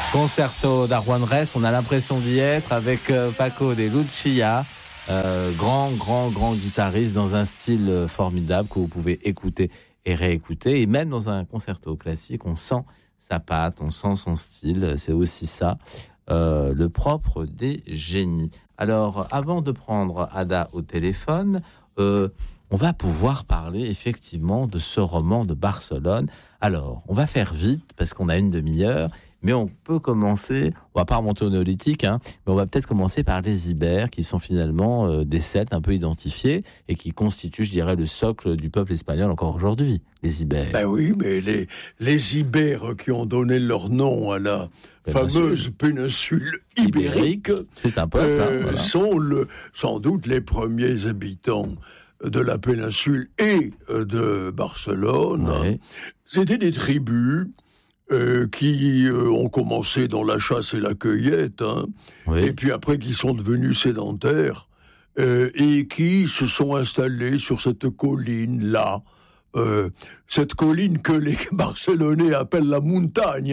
Concerto d'Arjuan-Rès, on a l'impression d'y être avec Paco de Lucia, grand guitariste dans un style formidable que vous pouvez écouter et réécouter. Et même dans un concerto classique, on sent sa patte, on sent son style. C'est aussi ça, le propre des génies. Alors, avant de prendre Ada au téléphone, on va pouvoir parler effectivement de ce roman de Barcelone. Alors, on va faire vite parce qu'on a une demi-heure. Mais on peut commencer, on va pas remonter au néolithique, mais on va peut-être commencer par les Ibères, qui sont finalement des Celtes un peu identifiés et qui constituent, je dirais, le socle du peuple espagnol encore aujourd'hui, les Ibères. Ben oui, mais les Ibères qui ont donné leur nom à la fameuse péninsule ibérique, c'est un peuple, sont sans doute les premiers habitants de la péninsule et de Barcelone. Ouais. C'était des tribus qui ont commencé dans la chasse et la cueillette, oui. Et puis après qui sont devenus sédentaires, et qui se sont installés sur cette colline-là, cette colline que les Barcelonais appellent la montagne.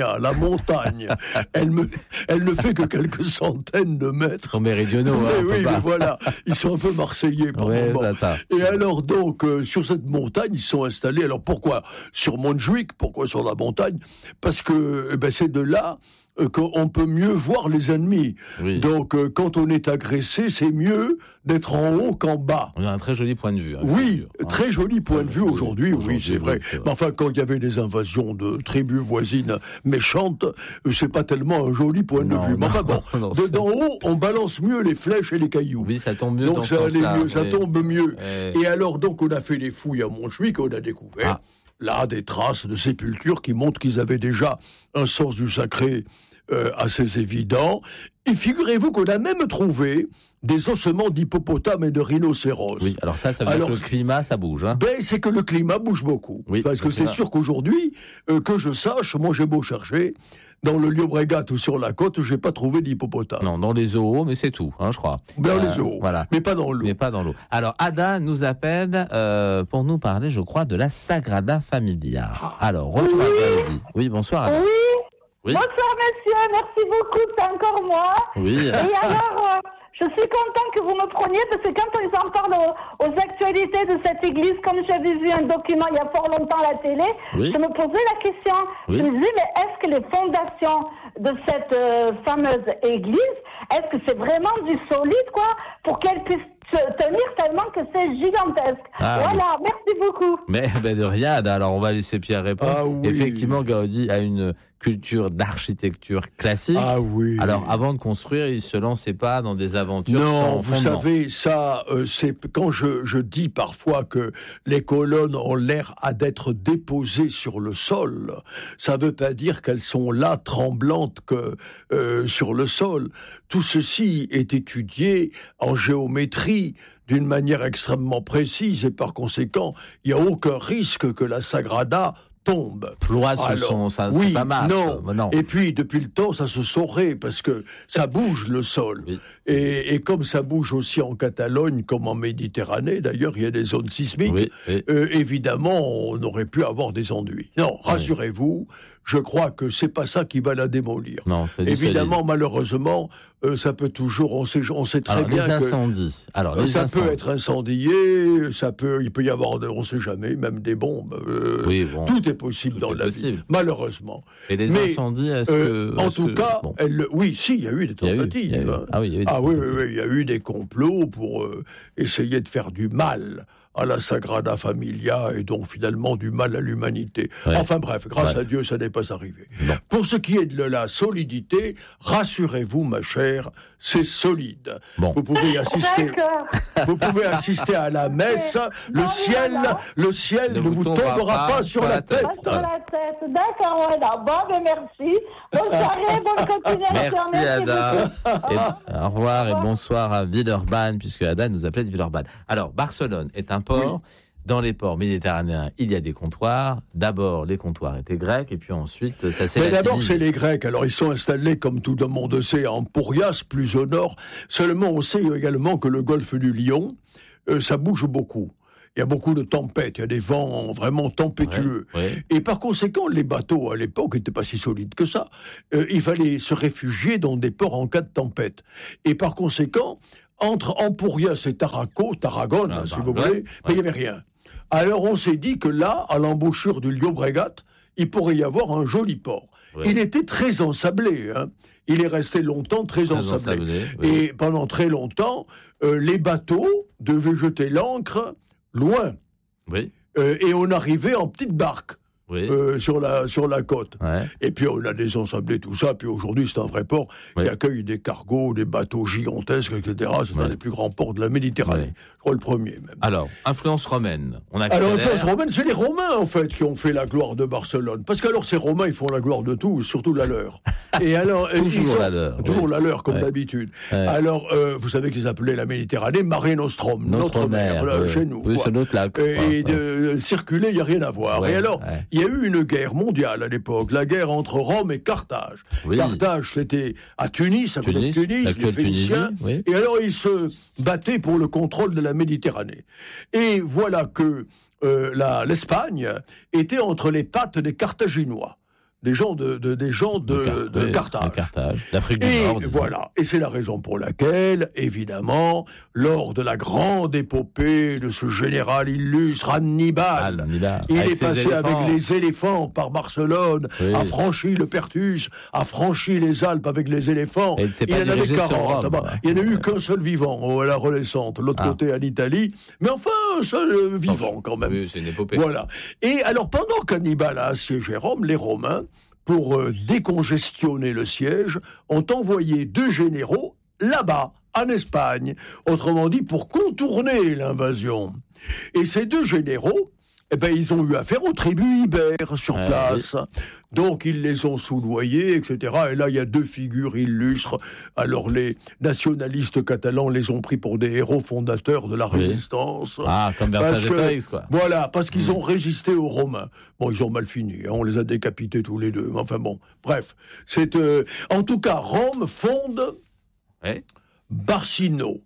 Elle ne fait que quelques centaines de mètres. Sont méridionaux, mais voilà, ils sont un peu marseillais par moment. Et alors donc, sur cette montagne, ils sont installés. Alors pourquoi sur Montjuïc? Pourquoi sur la montagne? Parce que c'est de là qu'on peut mieux voir les ennemis. Oui. Donc, quand on est agressé, c'est mieux d'être en haut qu'en bas. On a un très joli point de vue. Oui, très joli point de vue aujourd'hui, oui, c'est vrai. Mais enfin, quand il y avait des invasions de tribus voisines méchantes, c'est pas tellement un joli point de vue. Mais enfin bon, d'en haut, on balance mieux les flèches et les cailloux. Oui, ça tombe mieux donc dans ce sens-là. Ça tombe mieux. Et alors, donc, on a fait les fouilles à Montjuïc, on a découvert là des traces de sépultures qui montrent qu'ils avaient déjà un sens du sacré assez évident. Et figurez-vous qu'on a même trouvé des ossements d'hippopotames et de rhinocéros. Oui, alors ça veut dire que le climat, ça bouge. C'est que le climat bouge beaucoup. Oui, parce que c'est sûr qu'aujourd'hui, que je sache, moi j'ai beau chercher, dans le Llobregat ou sur la côte, j'ai pas trouvé d'hippopotame. Non, dans les zoos, mais c'est tout, je crois. Dans les zoos, voilà. Mais pas dans l'eau. Alors, Ada nous appelle pour nous parler, je crois, de la Sagrada Familia. Alors, retour à Gaudi. Oui, bonsoir, Ada. Oui. Bonsoir, monsieur, merci beaucoup, c'est encore moi. Oui. Et alors, je suis content que vous me preniez, parce que quand ils en parlent aux actualités de cette église, comme j'avais vu un document il y a fort longtemps à la télé, je me posais la question. Je me disais, mais est-ce que les fondations de cette fameuse église, est-ce que c'est vraiment du solide, quoi, pour qu'elle puisse tenir tellement que c'est gigantesque. Voilà, merci beaucoup. Mais de rien, alors on va laisser Pierre répondre. Effectivement, Gaudi a une culture d'architecture classique. Alors avant de construire, il se lançait pas dans des aventures sans fondement. Vous savez, ça, c'est quand je dis parfois que les colonnes ont l'air d'être déposées sur le sol. Ça veut pas dire qu'elles sont là tremblantes que sur le sol. Tout ceci est étudié en géométrie d'une manière extrêmement précise et par conséquent, il n'y a aucun risque que la Sagrada tombe. Ploie sa masse. Non. Et puis, depuis le temps, ça se saurait parce que ça bouge le sol. Oui. Et comme ça bouge aussi en Catalogne, comme en Méditerranée, d'ailleurs, il y a des zones sismiques, évidemment, on aurait pu avoir des ennuis. Non, rassurez-vous, je crois que c'est pas ça qui va la démolir. Non, évidemment, malheureusement, ça peut toujours, on sait très bien que... Les incendies. Peut être incendié, il peut y avoir, on sait jamais, même des bombes. Tout est possible dans la vie, malheureusement. Et les incendies, est-ce que... En tout cas, il y a eu des tentatives. Il y a eu des complots pour essayer de faire du mal à la Sagrada Familia et donc finalement du mal à l'humanité. Enfin bref, grâce à Dieu, ça n'est pas arrivé. Non. Pour ce qui est de la solidité, rassurez-vous, ma chère, c'est solide. Bon. Vous pouvez assister à la messe. Le ciel ne vous tombera pas sur la tête. D'accord, bon, merci. Bonne soirée, bonne continuation. Merci, Ada. Au revoir et bonsoir à Villeurbanne, puisque Ada nous appelait de Villeurbanne. Alors, Barcelone est un port. Dans les ports méditerranéens, il y a des comptoirs. D'abord, les comptoirs étaient grecs, et puis ensuite, ça s'est... Mais d'abord, c'est les Grecs. Alors, ils sont installés, comme tout le monde sait, en Pourrias, plus au nord. Seulement, on sait également que le golfe du Lion, ça bouge beaucoup. il y a beaucoup de tempêtes, il y a des vents vraiment tempétueux. Et par conséquent, les bateaux, à l'époque, n'étaient pas si solides que ça. Il fallait se réfugier dans des ports en cas de tempête. Et par conséquent, entre Empurias et Tarragone, si vous voulez, mais il n'y avait rien. Alors on s'est dit que là, à l'embouchure du Llobregat, il pourrait y avoir un joli port. Il était très ensablé, hein. Il est resté longtemps très ensablé. Et pendant très longtemps, les bateaux devaient jeter l'ancre loin. Et on arrivait en petite barque. Sur la côte. Et puis on a désensablé tout ça, puis aujourd'hui c'est un vrai port qui accueille des cargos, des bateaux gigantesques, etc. C'est un des plus grands ports de la Méditerranée. Je crois le premier même. Alors, influence romaine. Alors, influence romaine, c'est les Romains en fait qui ont fait la gloire de Barcelone. Parce qu'alors ces Romains, ils font la gloire de tout, surtout de la leur. Et alors, toujours la leur, comme d'habitude. Alors, vous savez qu'ils appelaient la Méditerranée Mare Nostrum, notre mer, chez nous. C'est notre lac. Et de circuler, il n'y a rien à voir. Et alors, il y a eu une guerre mondiale à l'époque, la guerre entre Rome et Carthage. Carthage, c'était à Tunis, à côté de Tunis, les Phéniciens. Et alors, ils se battaient pour le contrôle de la Méditerranée. Et voilà que l'Espagne était entre les pattes des Carthaginois. Des gens de Carthage. D'Afrique du Nord. Voilà. Et c'est la raison pour laquelle, évidemment, lors de la grande épopée de ce général illustre Hannibal, il est passé avec les éléphants par Barcelone, a franchi le Perthus, a franchi les Alpes avec les éléphants. Il en avait 40. Il n'y en a eu qu'un seul vivant à la Renaissance, l'autre côté en Italie. Mais enfin, un seul vivant quand même. Oui, c'est une épopée. Voilà. Et alors, pendant qu'Hannibal a assiégé Rome, les Romains, pour décongestionner le siège, ont envoyé 2 généraux là-bas, en Espagne, autrement dit pour contourner l'invasion. Et ces 2 généraux, ils ont eu affaire aux tribus ibères sur place. Donc ils les ont soudoyés, etc. Et là, il y a 2 figures illustres. Alors les nationalistes catalans les ont pris pour des héros fondateurs de la résistance. Ah, comme Vercingétorix, quoi. Voilà, parce qu'ils ont résisté aux Romains. Bon, ils ont mal fini, hein, on les a décapités tous les 2. Enfin bon, bref. En tout cas, Rome fonde Barcino,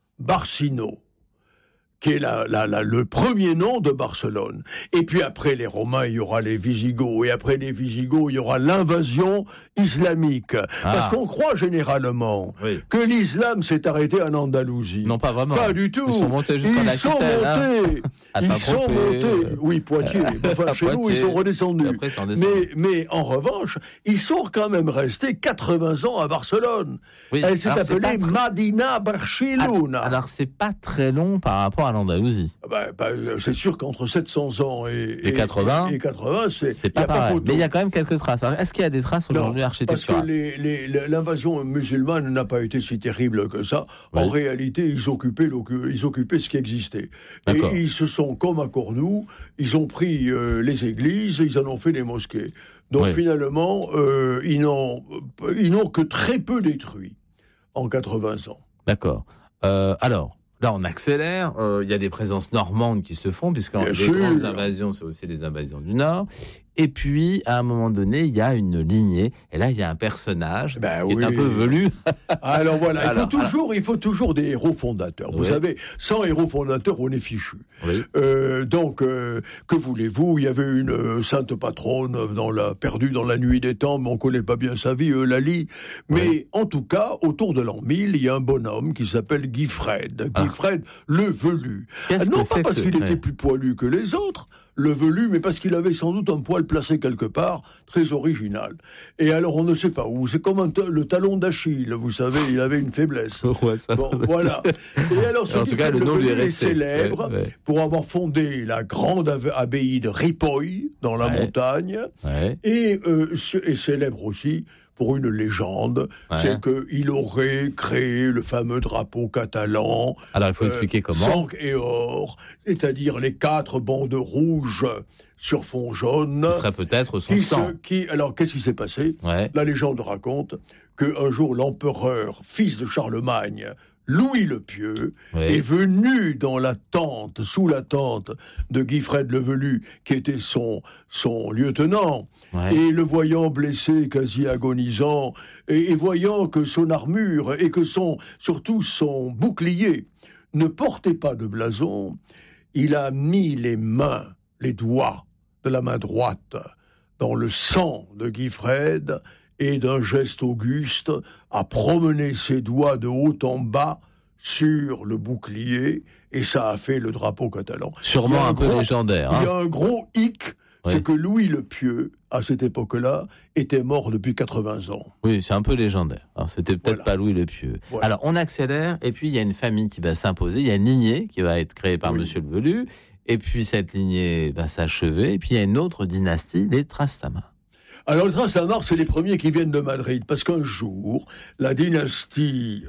qui est le premier nom de Barcelone. Et puis après les Romains, il y aura les Visigoths. Et après les Visigoths, il y aura l'invasion islamique. Parce qu'on croit généralement que l'islam s'est arrêté en Andalousie. Non, pas vraiment. Pas du tout. Ils sont montés jusqu'en Aquitaine. Ils sont montés. Oui, Poitiers. Enfin, chez nous, ils sont redescendus. Mais en revanche, ils sont quand même restés 80 ans à Barcelone. Elle s'est appelée Madina Barcelona. Alors, c'est pas très long par rapport à l'Andalousie. C'est sûr qu'entre 700 ans et 80, c'est pas pareil. Mais il y a quand même quelques traces. Alors, est-ce qu'il y a des traces aujourd'hui architecturales ? Parce que l'invasion musulmane n'a pas été si terrible que ça. En réalité, ils occupaient ce qui existait. D'accord. Et ils se sont, comme à Cordoue, ils ont pris les églises, ils en ont fait des mosquées. Donc finalement, ils n'ont que très peu détruit en 80 ans. D'accord. Alors, là, on accélère. Il y a des présences normandes qui se font, puisque les grandes invasions, c'est aussi les invasions du Nord. Et puis, à un moment donné, il y a une lignée. Et là, il y a un personnage qui est un peu velu. Alors voilà, il faut toujours des héros fondateurs. Vous savez, sans héros fondateurs, on est fichu. Donc, que voulez-vous ? Il y avait une sainte patronne perdue dans la nuit des temps, mais on ne connaît pas bien sa vie, Eulalie. Mais en tout cas, autour de l'an 1000, il y a un bonhomme qui s'appelle Guifred. Guifred, le velu. Non pas parce qu'il était plus poilu que les autres, le velu, mais parce qu'il avait sans doute un poil placé quelque part, très original. Et alors, on ne sait pas où. C'est comme le talon d'Achille, vous savez, il avait une faiblesse. Bon, voilà. Et alors, en tout cas, le nom lui est resté célèbre pour avoir fondé la grande abbaye de Ripoll, dans la montagne, et célèbre aussi pour une légende, c'est qu'il aurait créé le fameux drapeau catalan. Alors, il faut expliquer comment. Sang et or, c'est-à-dire les 4 bandes rouges sur fond jaune. Ce serait peut-être son sang. Alors, qu'est-ce qui s'est passé ? La légende raconte qu'un jour, l'empereur, fils de Charlemagne, Louis le Pieux, est venu sous la tente de Guifred le Velu, qui était son lieutenant, et le voyant blessé, quasi agonisant, et voyant que son armure et que surtout son bouclier ne portaient pas de blason, il a mis les doigts de la main droite dans le sang de Guifred et d'un geste auguste a promené ses doigts de haut en bas sur le bouclier et ça a fait le drapeau catalan. Sûrement un peu légendaire. Il y a un gros hic, c'est que Louis le Pieux, à cette époque-là, était mort depuis 80 ans. Oui, c'est un peu légendaire. Alors, c'était peut-être pas Louis le Pieux. Voilà. Alors, on accélère, et puis il y a une famille qui va s'imposer, il y a une lignée qui va être créée par Monsieur le Velu, et puis cette lignée va s'achever, et puis il y a une autre dynastie, les Trastamare. Alors, les Trastamare, c'est les premiers qui viennent de Madrid, parce qu'un jour, la dynastie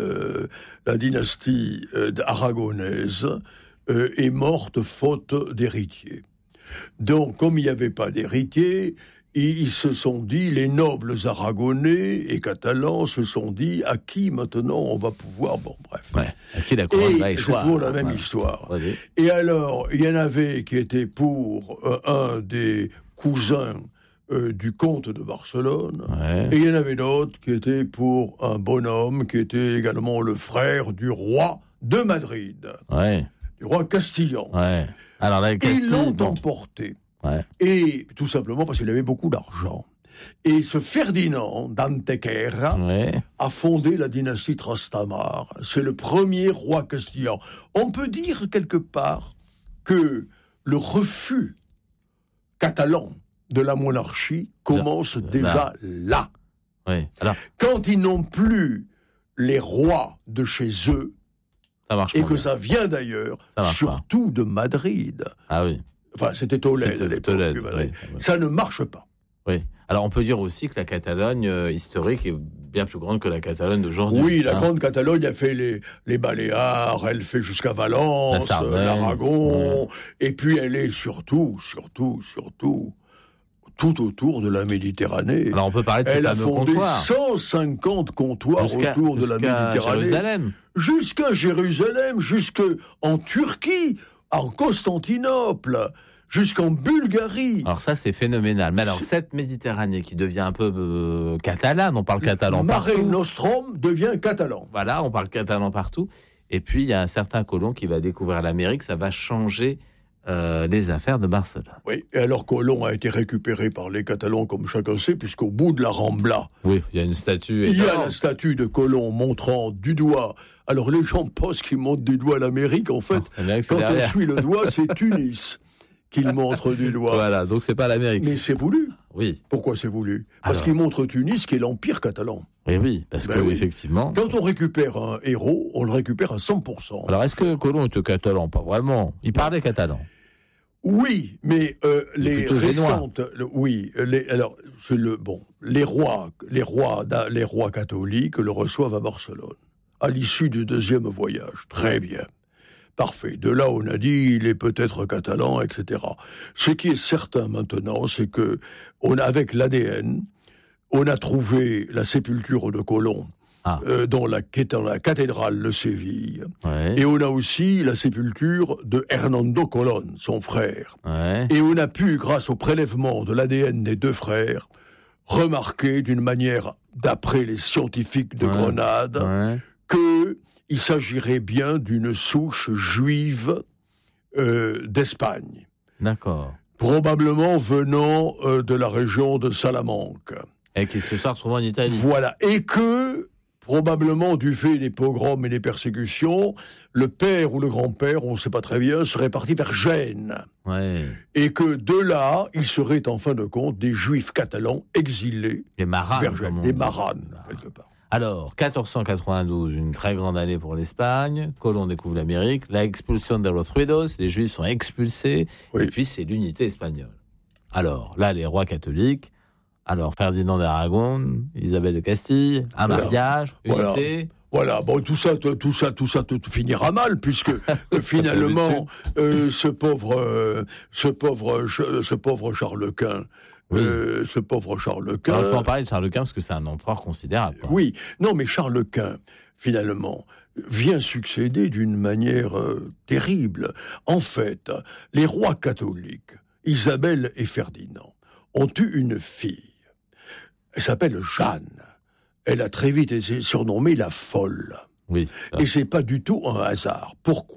aragonaise est morte faute d'héritier. Donc, comme il n'y avait pas d'héritier, ils se sont dit, les nobles aragonais et catalans se sont dit, à qui maintenant on va pouvoir... Bon, bref. Ouais, à qui la couronne va échoir. C'est toujours la même histoire. Ouais. Et alors, il y en avait qui étaient pour un des cousins du comte de Barcelone, et il y en avait d'autres qui étaient pour un bonhomme qui était également le frère du roi de Madrid, du roi Castillan. Alors, là, ils l'ont emporté, et tout simplement parce qu'il avait beaucoup d'argent. Et ce Ferdinand d'Antequera a fondé la dynastie Trastamare. C'est le premier roi castillan. On peut dire quelque part que le refus catalan de la monarchie commence déjà là. Alors, quand ils n'ont plus les rois de chez eux, et que ça vient d'ailleurs, surtout de Madrid. Ah oui. Enfin, c'était Tolède à l'époque. Ça ne marche pas. Oui. Alors, on peut dire aussi que la Catalogne historique est bien plus grande que la Catalogne d'aujourd'hui. Oui, la grande Catalogne a fait les Baléares, elle fait jusqu'à Valence, l'Aragon, et puis elle est surtout tout autour de la Méditerranée. Alors, on peut parler de ces fameux comptoirs. Elle a fondé 150 comptoirs autour de la Méditerranée. Jérusalem. Jusqu'à Jérusalem, jusqu'en Turquie, en Constantinople, jusqu'en Bulgarie. Alors ça, c'est phénoménal. Mais alors, cette Méditerranée qui devient un peu catalane, on parle catalan partout. Mare Nostrum devient catalan. Voilà, on parle catalan partout. Et puis, il y a un certain Colomb qui va découvrir l'Amérique. Ça va changer les affaires de Barcelone. Oui, et alors Colomb a été récupéré par les Catalans, comme chacun sait, puisqu'au bout de la Rambla... Oui, il y a une statue. Il y a la statue de Colomb montrant du doigt... Alors les gens pensent qu'il montre du doigt l'Amérique, en fait, quand on suit le doigt, c'est Tunis qu'il montre du doigt. Voilà, donc c'est pas l'Amérique. Mais c'est voulu. Oui. Pourquoi c'est voulu ? Parce qu'il montre Tunis, qui est l'Empire catalan. Et oui, parce que effectivement... Quand on récupère un héros, on le récupère à 100%. Alors est-ce que Colomb était catalan ? Pas vraiment. Il parlait catalan. Oui, mais les récentes, les rois catholiques le reçoivent à Barcelone à l'issue du deuxième voyage. Très bien, parfait. De là, on a dit il est peut-être catalan, etc. Ce qui est certain maintenant, c'est que avec l'ADN, on a trouvé la sépulture de Colomb. Qui est dans la cathédrale de Séville. Et on a aussi la sépulture de Hernando Colón, son frère. Et on a pu, grâce au prélèvement de l'ADN des deux frères, remarquer d'une manière, d'après les scientifiques de Grenade, qu'il s'agirait bien d'une souche juive d'Espagne. D'accord. Probablement venant de la région de Salamanque. Et qui se soit retrouvé en Italie. Voilà. Et que... probablement du fait des pogroms et des persécutions, le père ou le grand-père, on ne sait pas très bien, serait parti vers Gênes. Et que de là, il serait en fin de compte des juifs catalans exilés vers Gênes, des maranes, quelque part. Alors, 1492, une très grande année pour l'Espagne. Colomb découvre l'Amérique. La expulsion de los ruidos, les juifs sont expulsés. Et puis, c'est l'unité espagnole. Alors, là, les rois catholiques... Alors, Ferdinand d'Aragon, Isabelle de Castille, un mariage, unité... Voilà, bon, tout ça finira mal, puisque finalement, ce pauvre Charles Quint... ce pauvre Charles Quint... Alors, il faut en parler de Charles Quint, parce que c'est un empereur considérable. Oui, non, mais Charles Quint, finalement, vient succéder d'une manière terrible. En fait, les rois catholiques, Isabelle et Ferdinand, ont eu une fille. Elle s'appelle Jeanne. Elle a très vite été surnommée la folle. Oui. Et c'est pas du tout un hasard. Pourquoi ?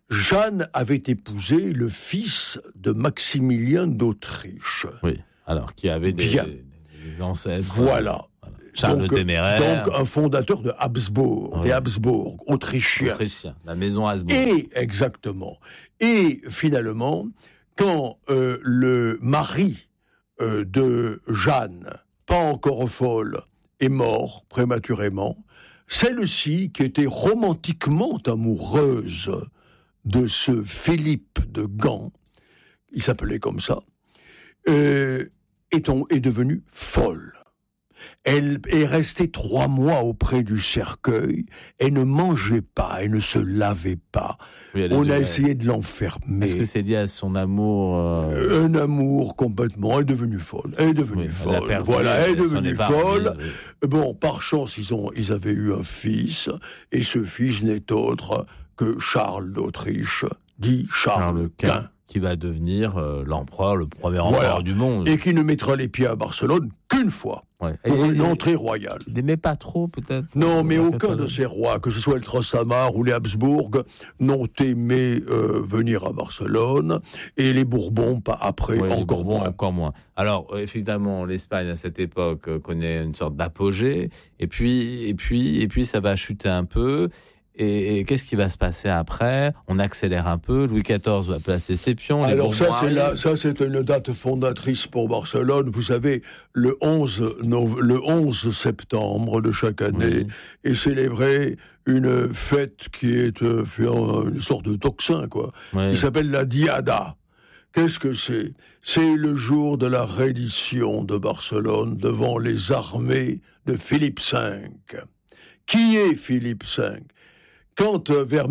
Jeanne avait épousé le fils de Maximilien d'Autriche. Oui, alors qui avait des ancêtres. Voilà. Charles le Téméraire. Donc un fondateur de Habsbourg, des Habsbourg, autrichiens. La maison Habsbourg. Exactement. Et finalement, quand le mari de Jeanne, pas encore folle, est mort prématurément, celle-ci, qui était romantiquement amoureuse de ce Philippe de Gand, il s'appelait comme ça, est devenue folle. Elle est restée 3 mois auprès du cercueil. Elle ne mangeait pas, elle ne se lavait pas. Oui, on a essayé de l'enfermer. Est-ce que c'est lié à son amour Un amour complètement. Elle est devenue folle. Elle est devenue folle. Elle est devenue folle. Bon, par chance, ils avaient eu un fils, et ce fils n'est autre que Charles d'Autriche, dit Charles Quint. Qui va devenir l'empereur, le premier empereur du monde. Et qui ne mettra les pieds à Barcelone qu'une fois. Ouais. Pour une entrée royale. Il n'aimait pas trop, peut-être. Non, mais aucun de ces rois, que ce soit le Trastamare ou les Habsbourg, n'ont aimé venir à Barcelone, et les Bourbons, pas après, encore moins. Alors, effectivement, l'Espagne, à cette époque, connaît une sorte d'apogée, et puis ça va chuter un peu. Et qu'est-ce qui va se passer après ? On accélère un peu. Louis XIV va placer ses pions. Alors ça, c'est une date fondatrice pour Barcelone. Vous savez, le 11 septembre de chaque année est célébrée une fête qui est une sorte de tocsin, quoi. Oui. Qui s'appelle la Diada. Qu'est-ce que c'est ? C'est le jour de la reddition de Barcelone devant les armées de Philippe V. Qui est Philippe V ? Quand, vers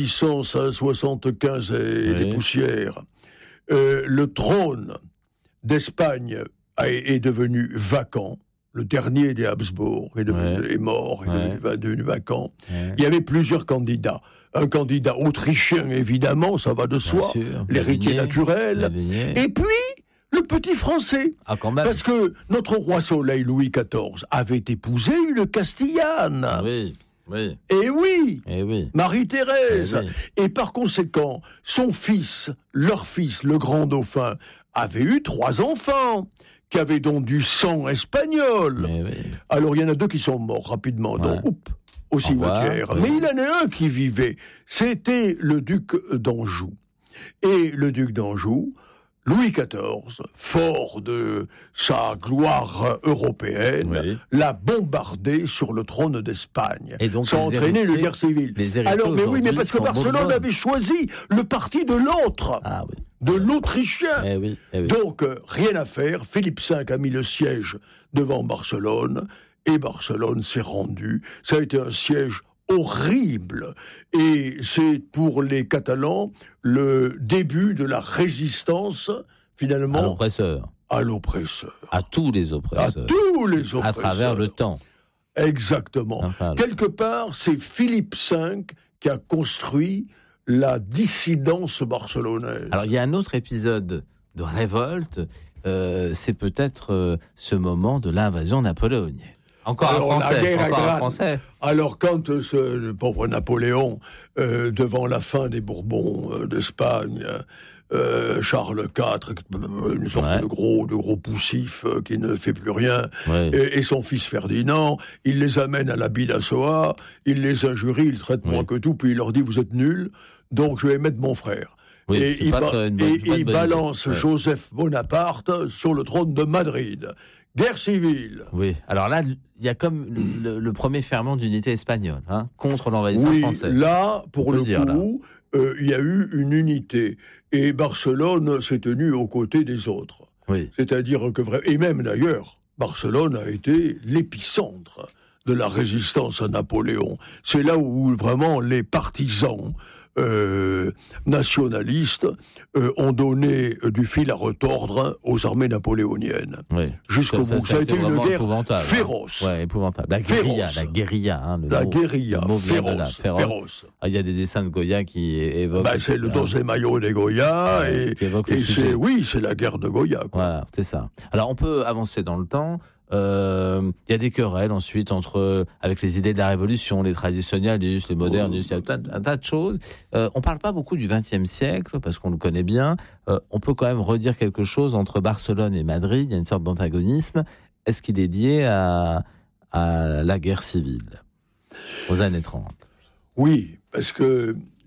1675 et des poussières, le trône d'Espagne est devenu vacant, le dernier des Habsbourg est mort, est devenu vacant, il y avait plusieurs candidats. Un candidat autrichien, évidemment, ça va de soi, l'héritier naturel, et puis le petit français. Ah, quand même. Parce que notre roi Soleil, Louis XIV, avait épousé une Castillane. Oui. Et oui, Marie-Thérèse. Et par conséquent, leur fils, le grand dauphin, avait eu 3 enfants, qui avaient donc du sang espagnol. Alors il y en a 2 qui sont morts rapidement, donc au cimetière. Mais il y en a un qui vivait. C'était le duc d'Anjou. Et le duc d'Anjou, Louis XIV, fort de sa gloire européenne, l'a bombardé sur le trône d'Espagne. Et donc, ça a entraîné une guerre civile. Alors, mais parce que Barcelone avait choisi le parti de l'autre, de l'Autrichien. Donc, rien à faire. Philippe V a mis le siège devant Barcelone, et Barcelone s'est rendue. Ça a été un siège horrible. Et c'est pour les Catalans le début de la résistance, finalement, à l'oppresseur. À tous les oppresseurs. À travers le temps. Exactement. Quelque part, c'est Philippe V qui a construit la dissidence barcelonaise. Alors, il y a un autre épisode de révolte, c'est peut-être ce moment de l'invasion napoléonienne. Encore un Français. Alors, quand ce pauvre Napoléon, devant la fin des Bourbons d'Espagne, Charles IV, une sorte de gros poussif qui ne fait plus rien, et son fils Ferdinand, il les amène à la Bidassoa, il les injurie, il traite moins que tout, puis il leur dit « vous êtes nuls, donc je vais mettre mon frère ». Et il balance Joseph Bonaparte sur le trône de Madrid. Guerre civile. Oui, alors là, il y a comme le premier ferment d'unité espagnole, contre l'envahisseur français. Là, pour le coup, il y a eu une unité. Et Barcelone s'est tenue aux côtés des autres. C'est-à-dire que, et même d'ailleurs, Barcelone a été l'épicentre de la résistance à Napoléon. C'est là où vraiment les partisans nationalistes ont donné du fil à retordre aux armées napoléoniennes. Jusqu'au bout. Ça a été une guerre féroce. Épouvantable. La guérilla. La guérilla, féroce. Il y a des dessins de Goya qui évoquent... c'est le Dos de Mayo des Goya, et c'est la guerre de Goya. Voilà, c'est ça. Alors, on peut avancer dans le temps. Il y a des querelles ensuite avec les idées de la Révolution, les traditionnalistes, les modernistes, il y a un tas de choses. On ne parle pas beaucoup du XXe siècle, parce qu'on le connaît bien. On peut quand même redire quelque chose entre Barcelone et Madrid. Il y a une sorte d'antagonisme. Est-ce qu'il est lié à la guerre civile, aux années 30 ? Oui, parce que